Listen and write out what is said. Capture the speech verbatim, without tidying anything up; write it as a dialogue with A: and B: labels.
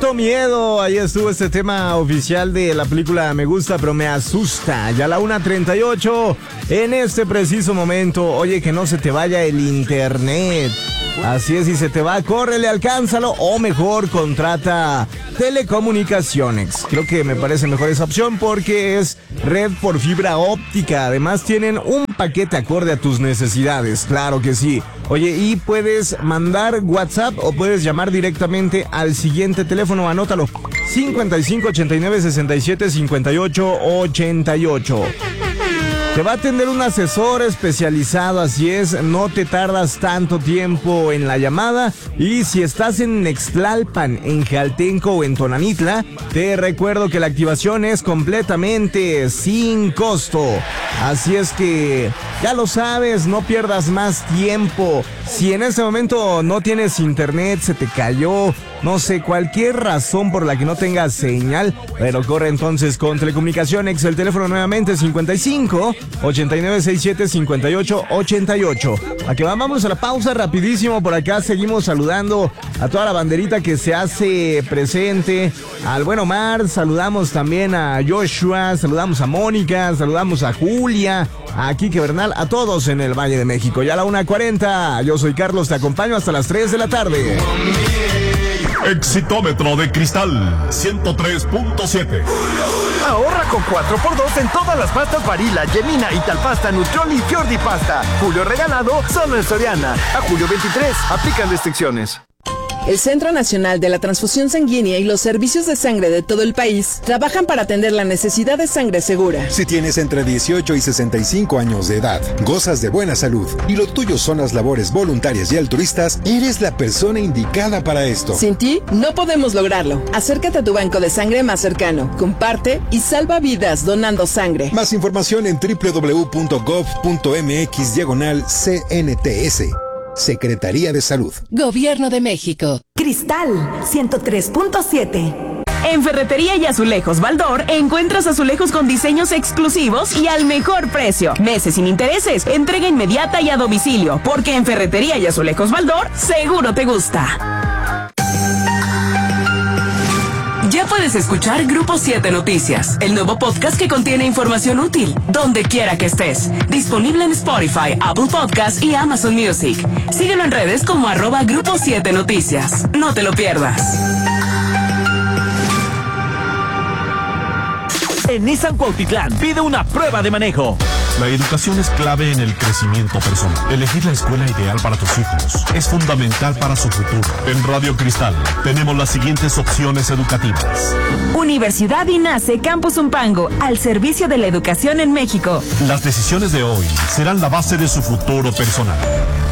A: Siento miedo. Ahí estuvo este tema oficial de la película Me Gusta, pero me asusta. Ya a la una treinta y ocho en este preciso momento. Oye, que no se te vaya el internet. Así es, si se te va, córrele, alcánzalo. O mejor, contrata Telecomunicaciones. Creo que me parece mejor esa opción porque es red por fibra óptica. Además, tienen un paquete acorde a tus necesidades. Claro que sí. Oye, y puedes mandar WhatsApp o puedes llamar directamente al siguiente teléfono. Anótalo: cincuenta y cinco, ochenta y nueve, sesenta y siete, cincuenta y ocho, ochenta y ocho. Te va a atender un asesor especializado, así es, no te tardas tanto tiempo en la llamada. Y si estás en Nextlalpan, en Jaltenco o en Tonanitla, te recuerdo que la activación es completamente sin costo. Así es que ya lo sabes, no pierdas más tiempo. Si en este momento no tienes internet, se te cayó, no sé, cualquier razón por la que no tengas señal, pero corre entonces con Telecomunicaciones. El teléfono nuevamente cincuenta y cinco, ochenta y nueve, sesenta y siete, cincuenta y ocho, ochenta y ocho. A que vamos a la pausa rapidísimo. Por acá seguimos saludando a toda la banderita que se hace presente. Al buen Omar, saludamos también a Joshua, saludamos a Mónica, saludamos a Julia, a Quique Bernal, a todos en el Valle de México. Ya a la una cuarenta, yo soy Carlos, te acompaño hasta las tres de la tarde.
B: Exitómetro de Cristal ciento tres punto siete.
C: Ahorra con cuatro por dos en todas las pastas Barilla, Gemina, Italpasta, Nutrioli y Fiordi Pasta. Julio regalado solo en Soriana. A julio veintitrés, aplican restricciones.
D: El Centro Nacional de la Transfusión Sanguínea y los servicios de sangre de todo el país trabajan para atender la necesidad de sangre segura.
E: Si tienes entre dieciocho y sesenta y cinco años de edad, gozas de buena salud y lo tuyo son las labores voluntarias y altruistas, eres la persona indicada para esto.
D: Sin ti, no podemos lograrlo. Acércate a tu banco de sangre más cercano, comparte y salva vidas donando sangre.
E: Más información en doble u doble u doble u punto gov punto mx diagonal C N T S. Secretaría de Salud.
F: Gobierno de México.
G: Cristal ciento tres punto siete.
H: En Ferretería y Azulejos Baldor encuentras azulejos con diseños exclusivos y al mejor precio. Meses sin intereses, entrega inmediata y a domicilio, porque en Ferretería y Azulejos Baldor seguro te gusta. Ya puedes escuchar Grupo siete Noticias, el nuevo podcast que contiene información útil, donde quiera que estés. Disponible en Spotify, Apple Podcasts y Amazon Music. Síguelo en redes como arroba Grupo siete Noticias. No te lo pierdas.
I: En Nissan Cuautitlán pide una prueba de manejo.
B: La educación es clave en el crecimiento personal. Elegir la escuela ideal para tus hijos es fundamental para su futuro. En Radio Cristal tenemos las siguientes opciones educativas.
H: Universidad INACE Campus Umpango, al servicio de la educación en México.
B: Las decisiones de hoy serán la base de su futuro personal.